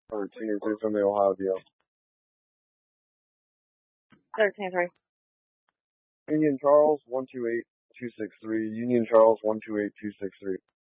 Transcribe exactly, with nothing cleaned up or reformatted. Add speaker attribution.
Speaker 1: thirteen three from the Ohio deal.
Speaker 2: thirteen three.
Speaker 1: Union Charles, one two eight two six three. Union Charles, one two eight two six three.